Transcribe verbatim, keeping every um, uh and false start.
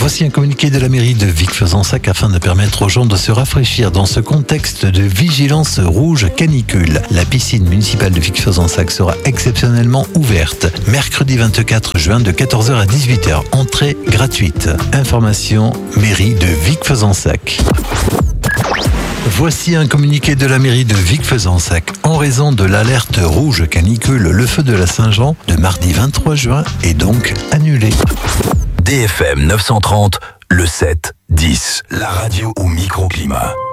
Voici un communiqué de la mairie de Vic-Fezensac afin de permettre aux gens de se rafraîchir dans ce contexte de vigilance rouge canicule. La piscine municipale de Vic-Fezensac sera exceptionnellement ouverte. Mercredi vingt-quatre juin de quatorze heures à dix-huit heures. Entrée gratuite. Information mairie de Vic-Fezensac. Voici un communiqué de la mairie de Vic-Fezensac. En raison de l'alerte rouge canicule, le feu de la Saint-Jean de mardi vingt-trois juin est donc annulé. D F M neuf cent trente, le sept dix, la radio au microclimat.